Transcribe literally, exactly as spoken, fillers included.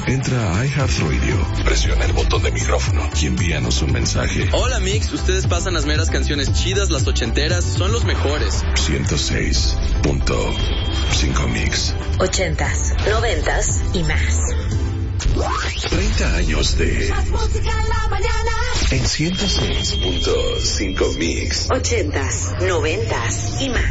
Entra a iHeartRadio, presiona el botón de micrófono y envíanos un mensaje. Hola Mix, ustedes pasan las meras canciones chidas, las ochenteras, son los mejores. ciento seis punto cinco Mix. Ochentas, noventas y más. treinta años de... En ciento seis punto cinco Mix. Ochentas, noventas y más.